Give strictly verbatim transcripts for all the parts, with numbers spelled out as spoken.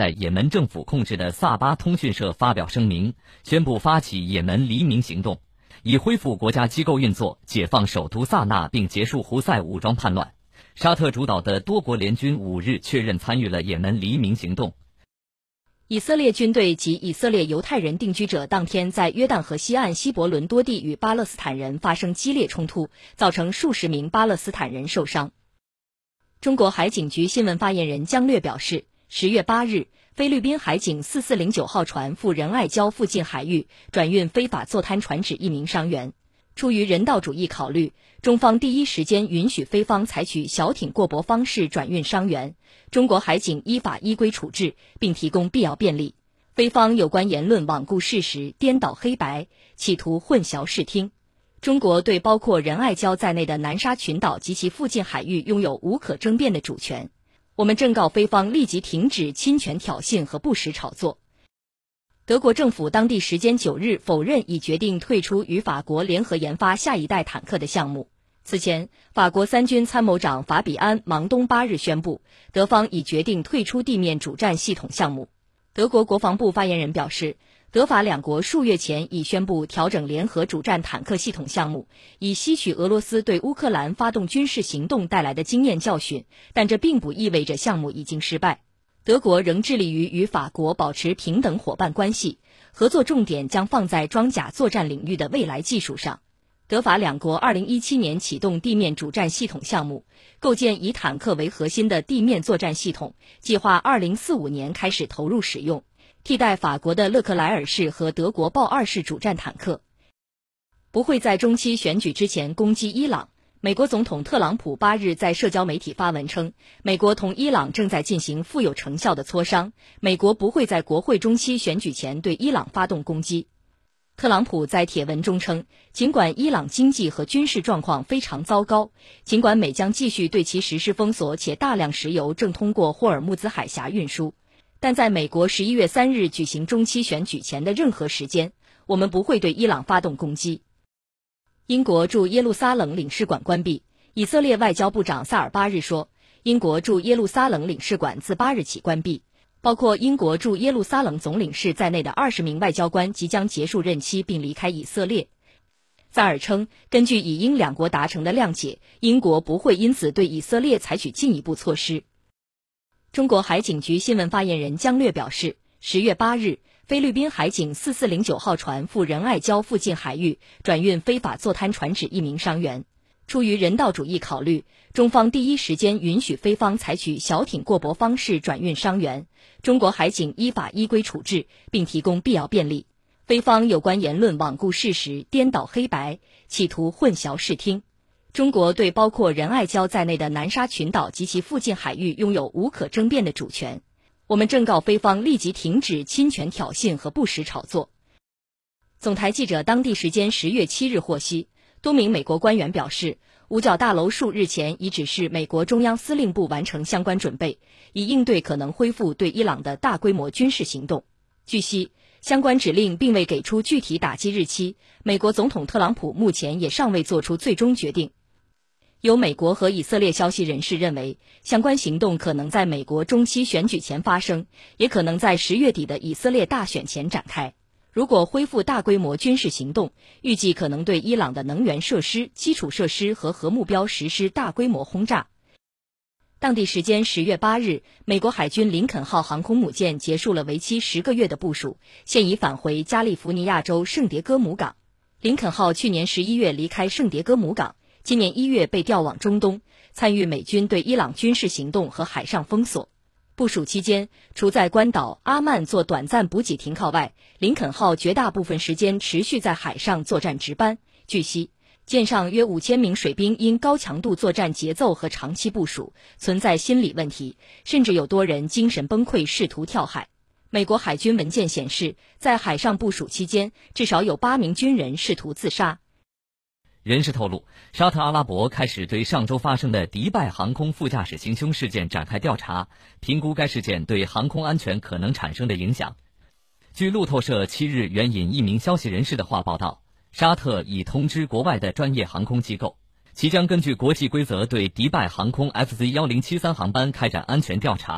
在也门政府控制的萨巴通讯社发表声明，宣布发起也门黎明行动，以恢复国家机构运作，解放首都萨那并结束胡塞武装叛乱。沙特主导的多国联军五日确认参与了也门黎明行动。 以色列军队及以色列犹太人定居者当天在约旦河西岸希伯伦多地与巴勒斯坦人发生激烈冲突，造成数十名巴勒斯坦人受伤。中国海警局新闻发言人姜略表示，十月八日，菲律宾海警四四零九号船赴仁爱礁附近海域转运非法坐滩船只一名伤员。出于人道主义考虑，中方第一时间允许菲方采取小艇过驳方式转运伤员，中国海警依法依规处置，并提供必要便利。菲方有关言论罔顾事实，颠倒黑白，企图混淆视听。中国对包括仁爱礁在内的南沙群岛及其附近海域拥有无可争辩的主权。我们正告菲方立即停止侵权挑衅和不实炒作。德国政府当地时间九日否认已决定退出与法国联合研发下一代坦克的项目。此前，法国三军参谋长法比安·芒东八日宣布，德方已决定退出地面主战系统项目。德国国防部发言人表示，德法两国数月前已宣布调整联合主战坦克系统项目，以吸取俄罗斯对乌克兰发动军事行动带来的经验教训，但这并不意味着项目已经失败。德国仍致力于与法国保持平等伙伴关系，合作重点将放在装甲作战领域的未来技术上。德法两国二零一七年启动地面主战系统项目，构建以坦克为核心的地面作战系统，计划二零四五年开始投入使用，替代法国的勒克莱尔式和德国豹二式主战坦克。不会在中期选举之前攻击伊朗。美国总统特朗普八日在社交媒体发文称，美国同伊朗正在进行富有成效的磋商，美国不会在国会中期选举前对伊朗发动攻击。特朗普在帖文中称，尽管伊朗经济和军事状况非常糟糕，尽管美将继续对其实施封锁，且大量石油正通过霍尔木兹海峡运输，但在美国十一月三日举行中期选举前的任何时间，我们不会对伊朗发动攻击。英国驻耶路撒冷领事馆关闭。以色列外交部长萨尔八日说，英国驻耶路撒冷领事馆自八日起关闭，包括英国驻耶路撒冷总领事在内的二十名外交官即将结束任期并离开以色列。萨尔称，根据以英两国达成的谅解，英国不会因此对以色列采取进一步措施。中国海警局新闻发言人姜略表示，十月八日，菲律宾海警四四零九号船赴仁爱礁附近海域转运非法坐滩船只一名伤员。出于人道主义考虑，中方第一时间允许菲方采取小艇过驳方式转运伤员，中国海警依法依规处置，并提供必要便利。菲方有关言论罔顾事实，颠倒黑白，企图混淆视听。中国对包括仁爱礁在内的南沙群岛及其附近海域拥有无可争辩的主权。我们正告菲方立即停止侵权挑衅和不实炒作。总台记者当地时间十月七日获悉，多名美国官员表示，五角大楼数日前已指示美国中央司令部完成相关准备，以应对可能恢复对伊朗的大规模军事行动。据悉，相关指令并未给出具体打击日期，美国总统特朗普目前也尚未做出最终决定。有美国和以色列消息人士认为，相关行动可能在美国中期选举前发生，也可能在十月底的以色列大选前展开。如果恢复大规模军事行动，预计可能对伊朗的能源设施、基础设施和核目标实施大规模轰炸。当地时间十月八日，美国海军林肯号航空母舰结束了为期十个月的部署，现已返回加利福尼亚州圣迭戈姆港。林肯号去年十一月离开圣迭戈姆港，今年一月被调往中东，参与美军对伊朗军事行动和海上封锁。部署期间，除在关岛阿曼做短暂补给停靠外，林肯号绝大部分时间持续在海上作战值班。据悉，舰上约五千名水兵因高强度作战节奏和长期部署，存在心理问题，甚至有多人精神崩溃，试图跳海。美国海军文件显示，在海上部署期间，至少有八名军人试图自杀。 人士透露，沙特阿拉伯开始对上周发生的迪拜航空副驾驶行凶事件展开调查，评估该事件对航空安全可能产生的影响。据路透社七日援引一名消息人士的话报道，沙特已通知国外的专业航空机构，其将根据国际规则对迪拜航空 F Z 一零七三航班开展安全调查。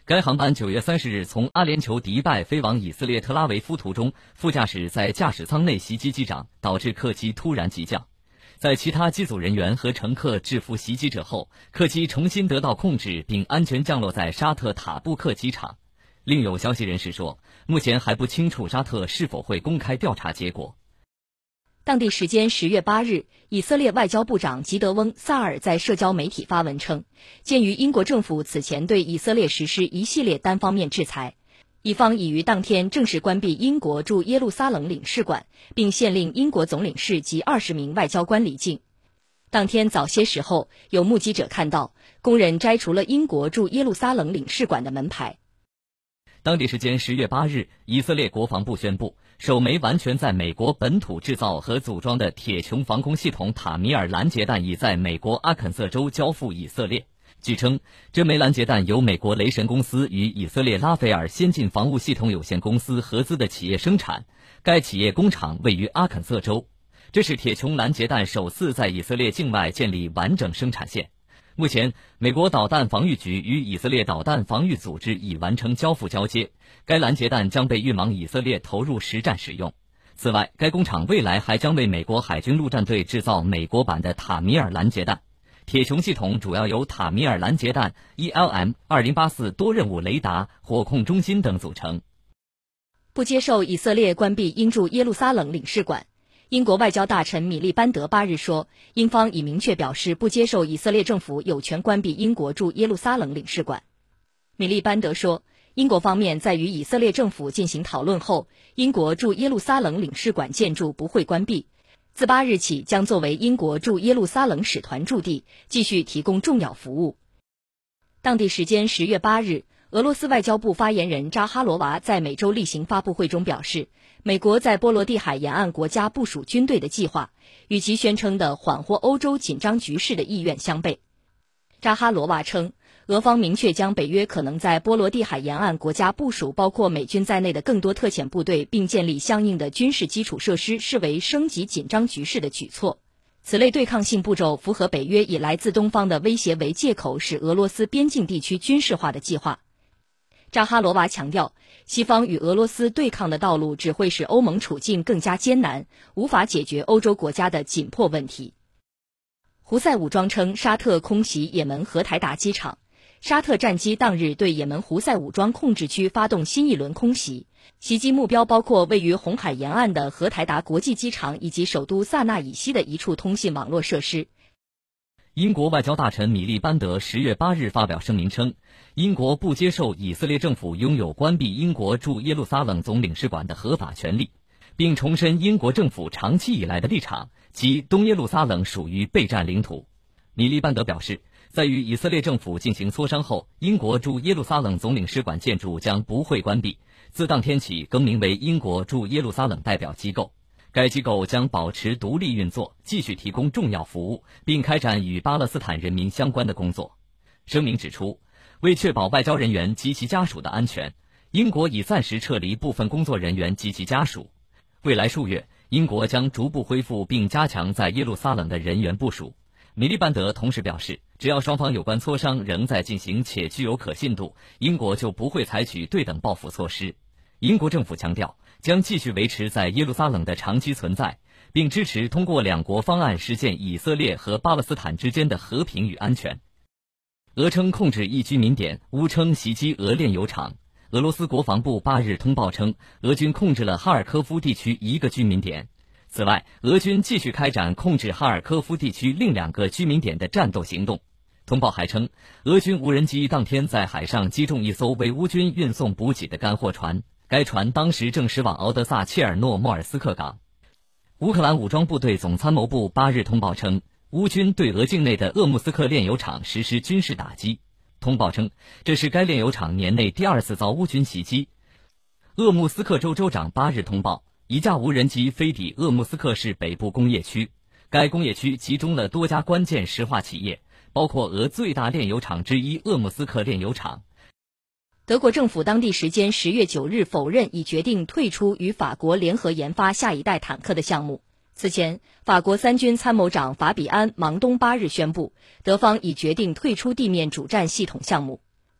该航班九月三十日从阿联酋迪拜飞往以色列特拉维夫途中，副驾驶在驾驶舱内袭击机长，导致客机突然急降。在其他机组人员和乘客制服袭击者后，客机重新得到控制并安全降落在沙特塔布克机场。另有消息人士说，目前还不清楚沙特是否会公开调查结果。 当地时间十月八日，以色列外交部长吉德翁·萨尔在社交媒体发文称，鉴于英国政府此前对以色列实施一系列单方面制裁，以方已于当天正式关闭英国驻耶路撒冷领事馆，并限令英国总领事及二十名外交官离境。当天早些时候，有目击者看到工人摘除了英国驻耶路撒冷领事馆的门牌。 当地时间十月八日，以色列国防部宣布，首枚完全在美国本土制造和组装的铁穹防空系统塔米尔拦截弹已在美国阿肯色州交付以色列。据称，这枚拦截弹由美国雷神公司与以色列拉斐尔先进防务系统有限公司合资的企业生产，该企业工厂位于阿肯色州。这是铁穹拦截弹首次在以色列境外建立完整生产线。目前，美国导弹防御局与以色列导弹防御组织已完成交付交接，该拦截弹将被运往以色列投入实战使用。此外，该工厂未来还将为美国海军陆战队制造美国版的塔米尔拦截弹。铁穹系统主要由塔米尔拦截弹 E L M 二零八四多任务雷达、火控中心等组成。 不接受以色列关闭英驻耶路撒冷领事馆。英国外交大臣米利班德八日说，英方已明确表示不接受以色列政府有权关闭英国驻耶路撒冷领事馆。米利班德说，英国方面在与以色列政府进行讨论后，英国驻耶路撒冷领事馆建筑不会关闭，自八日起将作为英国驻耶路撒冷使团驻地，继续提供重要服务。当地时间十月八日，俄罗斯外交部发言人扎哈罗娃在每周例行发布会中表示，美国在波罗的海沿岸国家部署军队的计划，与其宣称的缓和欧洲紧张局势的意愿相悖。扎哈罗娃称，俄方明确将北约可能在波罗的海沿岸国家部署包括美军在内的更多特遣部队，并建立相应的军事基础设施，视为升级紧张局势的举措。此类对抗性步骤符合北约以来自东方的威胁为借口使俄罗斯边境地区军事化的计划。扎哈罗娃强调，西方与俄罗斯对抗的道路只会使欧盟处境更加艰难，无法解决欧洲国家的紧迫问题。胡塞武装称沙特空袭也门荷台达机场，沙特战机当日对也门胡塞武装控制区发动新一轮空袭，袭击目标包括位于红海沿岸的荷台达国际机场以及首都萨那以西的一处通信网络设施。 英国外交大臣米利班德十月八日发表声明称，英国不接受以色列政府拥有关闭英国驻耶路撒冷总领事馆的合法权利，并重申英国政府长期以来的立场，即东耶路撒冷属于备战领土。米利班德表示，在与以色列政府进行磋商后，英国驻耶路撒冷总领事馆建筑将不会关闭，自当天起更名为英国驻耶路撒冷代表机构。该机构将保持独立运作，继续提供重要服务，并开展与巴勒斯坦人民相关的工作。声明指出，为确保外交人员及其家属的安全，英国已暂时撤离部分工作人员及其家属。未来数月，英国将逐步恢复并加强在耶路撒冷的人员部署。米利班德同时表示，只要双方有关磋商仍在进行且具有可信度，英国就不会采取对等报复措施。英国政府强调，将继续维持在耶路撒冷的长期存在，并支持通过两国方案实现以色列和巴勒斯坦之间的和平与安全。俄称控制一居民点，乌称袭击俄炼油厂。俄罗斯国防部八日通报称，俄军控制了哈尔科夫地区一个居民点。此外，俄军继续开展控制哈尔科夫地区另两个居民点的战斗行动。通报还称，俄军无人机当天在海上击中一艘为乌军运送补给的干货船，该船当时正驶往敖德萨切尔诺莫尔斯克港。乌克兰武装部队总参谋部八日通报称，乌军对俄境内的鄂木斯克炼油厂实施军事打击。通报称，这是该炼油厂年内第二次遭乌军袭击。鄂木斯克州州长八日通报，一架无人机飞抵鄂木斯克市北部工业区，该工业区集中了多家关键石化企业，包括俄最大炼油厂之一鄂木斯克炼油厂。 德国政府当地时间十月九日否认已决定退出与法国联合研发下一代坦克的项目。此前，法国三军参谋长法比安·芒东八日宣布，德方已决定退出地面主战系统项目。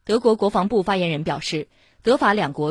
德国国防部发言人表示，德法两国